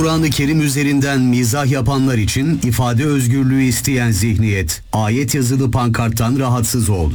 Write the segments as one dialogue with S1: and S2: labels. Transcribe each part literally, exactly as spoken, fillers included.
S1: Kur'an-ı Kerim üzerinden mizah yapanlar için ifade özgürlüğü isteyen zihniyet, ayet yazılı pankarttan rahatsız oldu.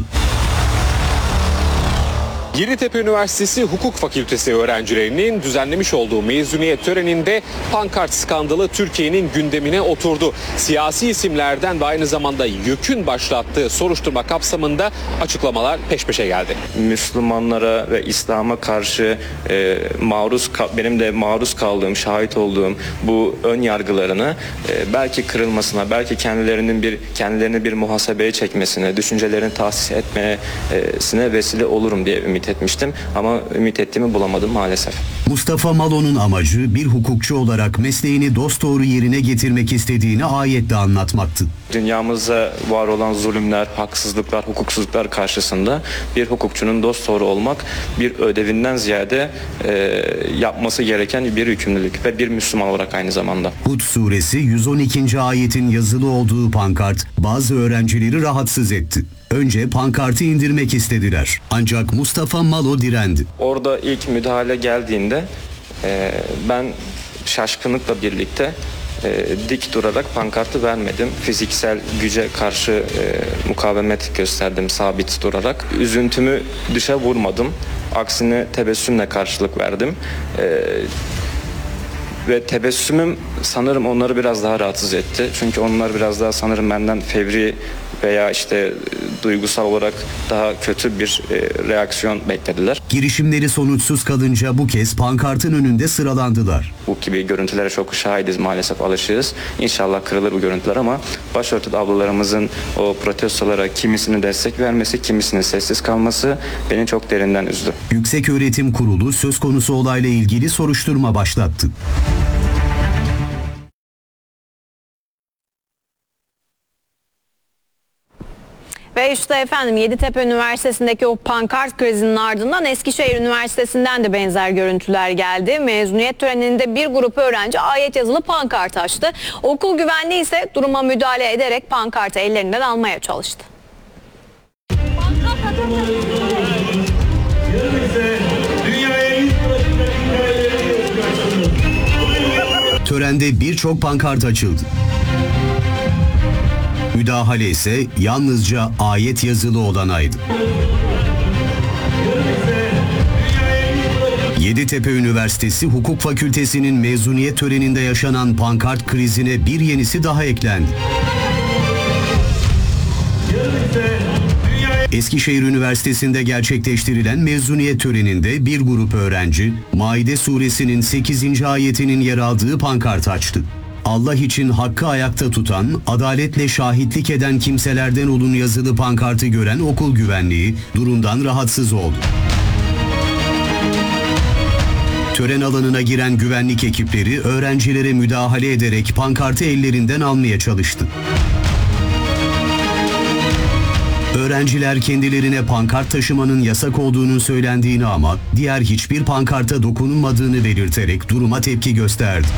S2: Yeditepe Üniversitesi Hukuk Fakültesi öğrencilerinin düzenlemiş olduğu mezuniyet töreninde pankart skandalı Türkiye'nin gündemine oturdu. Siyasi isimlerden ve aynı zamanda YÖK'ün başlattığı soruşturma kapsamında açıklamalar peş peşe geldi.
S3: Müslümanlara ve İslam'a karşı e, maruz benim de maruz kaldığım, şahit olduğum bu ön yargılarını e, belki kırılmasına, belki kendilerinin bir kendilerini bir muhasebeye çekmesine, düşüncelerini tahsis etmesine vesile olurum diye ümit etmiştim ama ümit ettiğimi bulamadım maalesef.
S1: Mustafa Malo'nun amacı bir hukukçu olarak mesleğini dosdoğru yerine getirmek istediğini ayetle anlatmaktı.
S3: Dünyamızda var olan zulümler, haksızlıklar, hukuksuzluklar karşısında bir hukukçunun dosdoğru olmak bir ödevinden ziyade e, yapması gereken bir yükümlülük ve bir Müslüman olarak aynı zamanda.
S1: Hud suresi yüz on ikinci ayetin yazılı olduğu pankart bazı öğrencileri rahatsız etti. Önce pankartı indirmek istediler. Ancak Mustafa Malo direndi.
S3: Orada ilk müdahale geldiğinde e, ben şaşkınlıkla birlikte e, dik durarak pankartı vermedim. Fiziksel güce karşı e, mukavemet gösterdim sabit durarak. Üzüntümü dışa vurmadım. Aksine tebessümle karşılık verdim. E, Ve tebessümüm sanırım onları biraz daha rahatsız etti. Çünkü onlar biraz daha sanırım benden fevri veya işte duygusal olarak daha kötü bir e, reaksiyon beklediler.
S1: Girişimleri sonuçsuz kalınca bu kez pankartın önünde sıralandılar.
S3: Bu gibi görüntülere çok şahidiz, maalesef alışığız. İnşallah kırılır bu görüntüler ama başörtülü ablalarımızın o protestolara kimisinin destek vermesi, kimisinin sessiz kalması beni çok derinden üzdü.
S1: Yükseköğretim Kurulu söz konusu olayla ilgili soruşturma başlattı.
S4: Ve işte efendim Yeditepe Üniversitesi'ndeki o pankart krizinin ardından Eskişehir Üniversitesi'nden de benzer görüntüler geldi. Mezuniyet töreninde bir grup öğrenci ayet yazılı pankart açtı. Okul güvenliği ise duruma müdahale ederek pankartı ellerinden almaya çalıştı.
S1: Törende birçok pankart açıldı. Müdahale ise yalnızca ayet yazılı olanaydı. Yeditepe Üniversitesi Hukuk Fakültesi'nin mezuniyet töreninde yaşanan pankart krizine bir yenisi daha eklendi. Eskişehir Üniversitesi'nde gerçekleştirilen mezuniyet töreninde bir grup öğrenci, Maide suresinin sekizinci ayetinin yer aldığı pankart açtı. Allah için hakkı ayakta tutan, adaletle şahitlik eden kimselerden olun yazılı pankartı gören okul güvenliği durumdan rahatsız oldu. Tören alanına giren güvenlik ekipleri öğrencilere müdahale ederek pankartı ellerinden almaya çalıştı. Öğrenciler kendilerine pankart taşımanın yasak olduğunu söylendiğini ama diğer hiçbir pankarta dokunulmadığını belirterek duruma tepki gösterdi.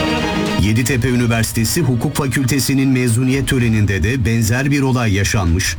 S1: Yeditepe Üniversitesi Hukuk Fakültesi'nin mezuniyet töreninde de benzer bir olay yaşanmış.